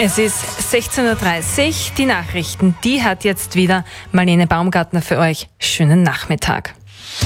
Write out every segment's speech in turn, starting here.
Es ist 16:30 Uhr, die Nachrichten, die hat jetzt wieder Marlene Baumgartner für euch. Schönen Nachmittag.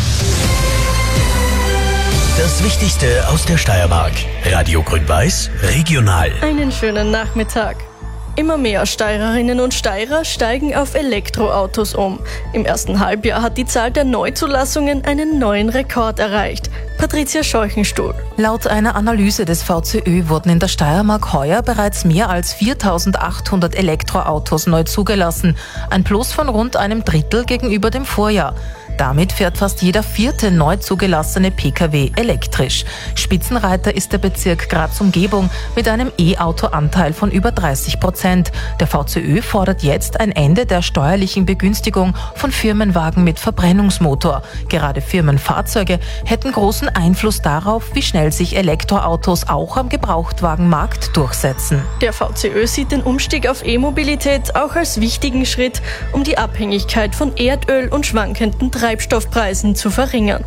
Das Wichtigste aus der Steiermark. Radio Grün-Weiß, regional. Einen schönen Nachmittag. Immer mehr Steirerinnen und Steirer steigen auf Elektroautos um. Im ersten Halbjahr hat die Zahl der Neuzulassungen einen neuen Rekord erreicht. Patricia Scheuchenstuhl. Laut einer Analyse des VCÖ wurden in der Steiermark heuer bereits mehr als 4.800 Elektroautos neu zugelassen. Ein Plus von rund einem Drittel gegenüber dem Vorjahr. Damit fährt fast jeder vierte neu zugelassene Pkw elektrisch. Spitzenreiter ist der Bezirk Graz-Umgebung mit einem E-Auto-Anteil von über 30%. Der VCÖ fordert jetzt ein Ende der steuerlichen Begünstigung von Firmenwagen mit Verbrennungsmotor. Gerade Firmenfahrzeuge hätten großen Einfluss darauf, wie schnell sich Elektroautos auch am Gebrauchtwagenmarkt durchsetzen. Der VCÖ sieht den Umstieg auf E-Mobilität auch als wichtigen Schritt, um die Abhängigkeit von Erdöl und schwankenden Treibstoffpreisen zu verringern.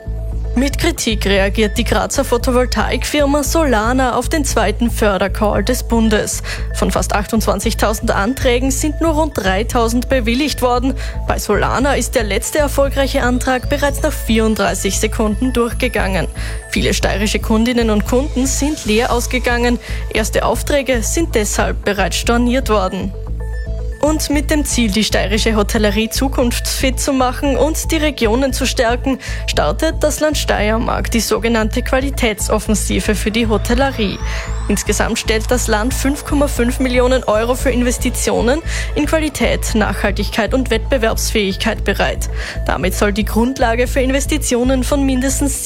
Mit Kritik reagiert die Grazer Photovoltaikfirma Solana auf den zweiten Fördercall des Bundes. Von fast 28.000 Anträgen sind nur rund 3.000 bewilligt worden. Bei Solana ist der letzte erfolgreiche Antrag bereits nach 34 Sekunden durchgegangen. Viele steirische Kundinnen und Kunden sind leer ausgegangen. Erste Aufträge sind deshalb bereits storniert worden. Und mit dem Ziel, die steirische Hotellerie zukunftsfit zu machen und die Regionen zu stärken, startet das Land Steiermark die sogenannte Qualitätsoffensive für die Hotellerie. Insgesamt stellt das Land 5,5 Millionen Euro für Investitionen in Qualität, Nachhaltigkeit und Wettbewerbsfähigkeit bereit. Damit soll die Grundlage für Investitionen von mindestens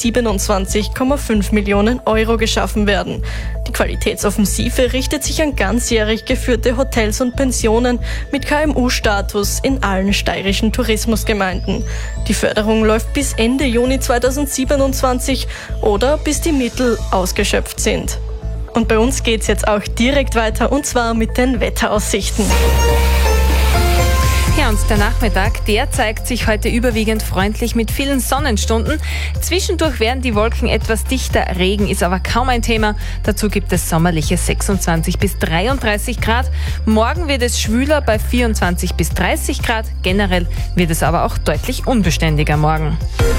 27,5 Millionen Euro geschaffen werden. Die Qualitätsoffensive richtet sich an ganzjährig geführte Hotels und Pensionen mit KMU-Status in allen steirischen Tourismusgemeinden. Die Förderung läuft bis Ende Juni 2027 oder bis die Mittel ausgeschöpft sind. Und bei uns geht's jetzt auch direkt weiter, und zwar mit den Wetteraussichten. Ja, und der Nachmittag, der zeigt sich heute überwiegend freundlich mit vielen Sonnenstunden. Zwischendurch werden die Wolken etwas dichter, Regen ist aber kaum ein Thema. Dazu gibt es sommerliche 26 bis 33 Grad. Morgen wird es schwüler bei 24 bis 30 Grad. Generell wird es aber auch deutlich unbeständiger morgen.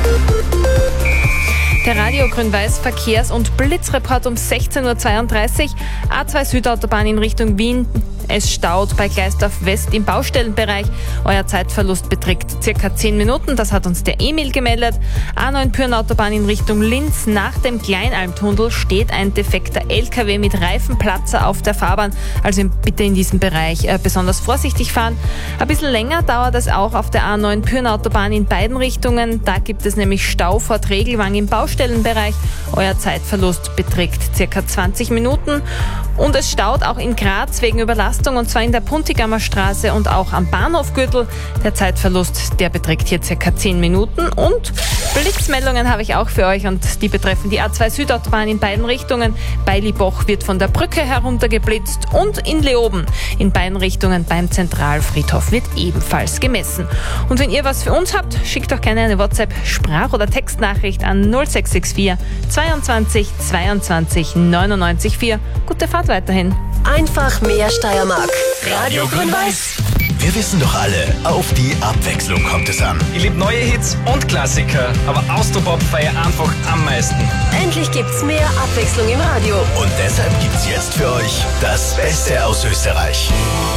Der Radio Grün-Weiß Verkehrs- und Blitzreport um 16:32 Uhr. A2 Südautobahn in Richtung Wien. Es staut bei Gleisdorf West im Baustellenbereich. Euer Zeitverlust beträgt circa 10 Minuten. Das hat uns der Emil gemeldet. A9 Pyrnautobahn in Richtung Linz. Nach dem Kleinalmtunnel steht ein defekter LKW mit Reifenplatzer auf der Fahrbahn. Also bitte in diesem Bereich besonders vorsichtig fahren. Ein bisschen länger dauert es auch auf der A9 Pyrnautobahn in beiden Richtungen. Da gibt es nämlich Stau vor Tregelwang im Baustellenbereich. Euer Zeitverlust beträgt circa 20 Minuten. Und es staut auch in Graz wegen Überlastung, und zwar in der Puntigammer Straße und auch am Bahnhofgürtel. Der Zeitverlust, der beträgt hier circa 10 Minuten. Und Blitzmeldungen habe ich auch für euch, und die betreffen die A2 Südautobahn in beiden Richtungen. Bei Liboch wird von der Brücke heruntergeblitzt, und in Leoben in beiden Richtungen beim Zentralfriedhof wird ebenfalls gemessen. Und wenn ihr was für uns habt, schickt doch gerne eine WhatsApp, Sprach- oder Textnachricht an 0664 22 22 99 4. Gute Fahrt weiterhin. Einfach mehr Steiermark. Radio Grün-Weiß. Wir wissen doch alle, auf die Abwechslung kommt es an. Ich liebe neue Hits und Klassiker, aber Austropop feiere einfach am meisten. Endlich gibt's mehr Abwechslung im Radio. Und deshalb gibt's jetzt für euch das Beste aus Österreich.